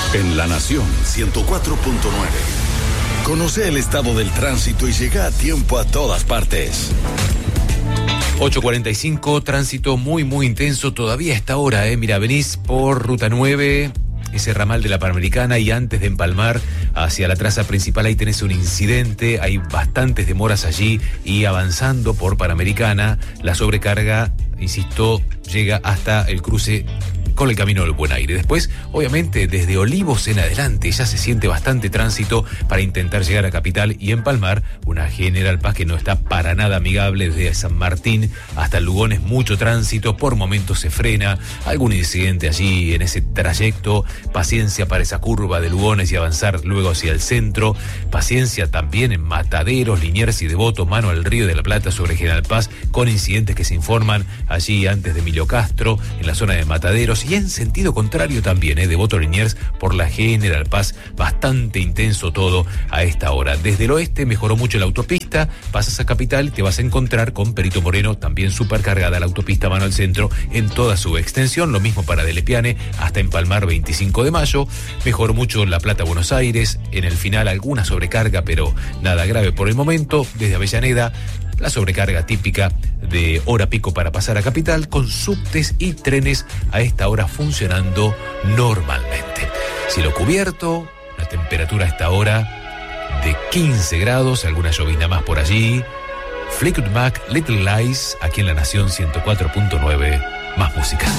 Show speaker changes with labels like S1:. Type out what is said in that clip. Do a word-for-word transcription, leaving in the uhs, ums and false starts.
S1: En La Nación ciento cuatro punto nueve. Conoce el estado del tránsito y llega a tiempo a todas partes.
S2: ocho cuarenta y cinco, tránsito muy, muy intenso todavía a esta hora, ¿eh? Mira, venís por Ruta nueve, ese ramal de la Panamericana, y antes de empalmar hacia la traza principal, ahí tenés un incidente, hay bastantes demoras allí, y avanzando por Panamericana, la sobrecarga, insisto, llega hasta el cruce con el Camino del Buen Aire. Después, obviamente, desde Olivos en adelante ya se siente bastante tránsito para intentar llegar a Capital y empalmar una General Paz que no está para nada amigable. Desde San Martín hasta Lugones, mucho tránsito, por momentos se frena, algún incidente allí en ese trayecto. Paciencia para esa curva de Lugones y avanzar luego hacia el centro. Paciencia también en Mataderos, Liniers y Devoto, mano al Río de la Plata sobre General Paz, con incidentes que se informan allí antes de Emilio Castro, en la zona de Mataderos. Y en sentido contrario también, ¿eh? Devoto Liniers por la General Paz, bastante intenso todo a esta hora. Desde el oeste mejoró mucho la autopista, pasas a Capital y te vas a encontrar con Perito Moreno, también supercargada la autopista mano al centro en toda su extensión. Lo mismo para De Lepiane hasta empalmar veinticinco de mayo. Mejoró mucho La Plata Buenos Aires, en el final alguna sobrecarga, pero nada grave por el momento. Desde Avellaneda, la sobrecarga típica de hora pico para pasar a Capital, con subtes y trenes a esta hora funcionando normalmente. Cielo cubierto, la temperatura a esta hora de quince grados, alguna llovizna más por allí. Fleetwood Mac, Little Lies, aquí en La Nación ciento cuatro punto nueve, más música.